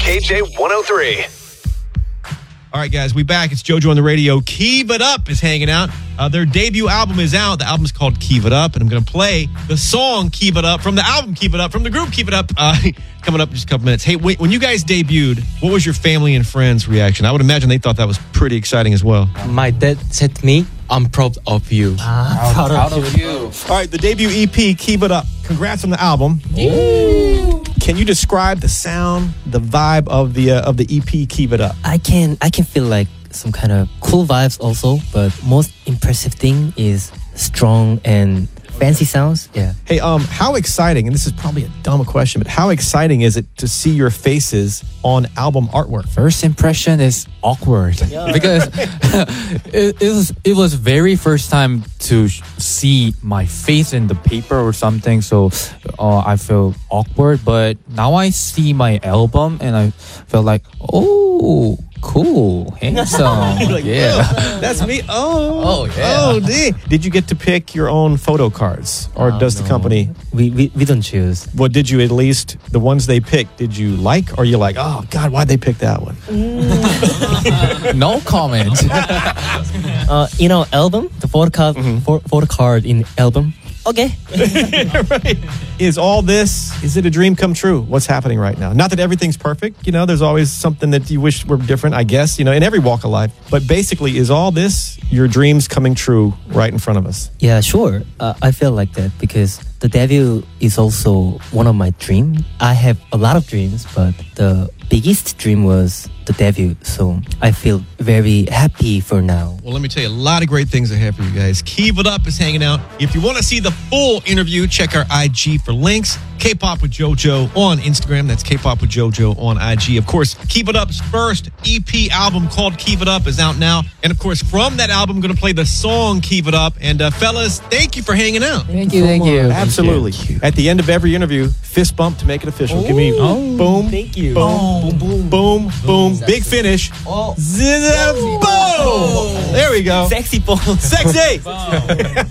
KJ 103. All right, guys, we back. It's JoJo on the radio. Keep It Up is hanging out. Their debut album is out. The album's called Keep It Up, and I'm going to play the song Keep It Up from the album Keep It Up, from the group Keep It Up, coming up in just a couple minutes. Hey, when you guys debuted, what was your family and friends' reaction? I would imagine they thought that was pretty exciting as well. My dad said to me, I'm proud of you. Proud of you. All right, the debut EP, Keep It Up. Congrats on the album. Ooh. Can you describe the sound, the vibe of the EP, Keep It Up? I can feel like some kind of cool vibes also, but most impressive thing is strong and fancy sounds. Yeah. Hey, how exciting, and this is probably a dumb question, but how exciting is it to see your faces on album artwork? First impression is awkward because it was very first time to see my face in the paper or something, so I feel awkward. But now I see my album and I feel like, oh, cool, handsome. Like, yeah, that's me. yeah. Oh, did you get to pick your own photo cards, or does the company? We don't choose. What did you, at least the ones they picked, did you like, or you're like, oh God, why'd they pick that one? No comment. Album, the photo card in album. Okay. Right. Is it a dream come true? What's happening right now? Not that everything's perfect. There's always something that you wish were different, I guess, in every walk of life. But basically, is all this your dreams coming true right in front of us? Yeah, sure. I feel like that because the debut is also one of my dreams. I have a lot of dreams, but the biggest dream was the debut. So I feel very happy for now. Well, let me tell you, a lot of great things ahead for you guys. Keep It Up is hanging out. If you want to see the full interview, check our IG for links. K-Pop with JoJo on Instagram. That's K-Pop with JoJo on IG. Of course, Keep It Up's first EP album called Keep It Up is out now. And of course, from that album, I'm going to play the song Keep It Up. And fellas, thank you for hanging out. Thank you. Absolutely. At the end of every interview, fist bump to make it official. Give me boom. Thank you. Boom, boom, boom, boom. Big finish. Boom. There we go. Sexy balls. Sexy.